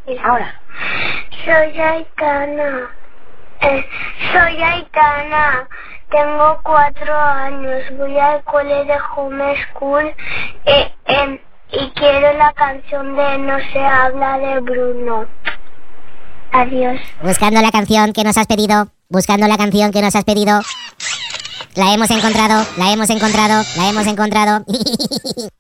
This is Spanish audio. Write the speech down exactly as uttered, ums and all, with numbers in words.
Ahora. Soy Aitana. Eh, soy Aitana. Tengo cuatro años. Voy al cole de Home School eh, eh, y quiero la canción de No se habla de Bruno. Adiós. Buscando la canción que nos has pedido. Buscando la canción que nos has pedido. La hemos encontrado, la hemos encontrado, la hemos encontrado.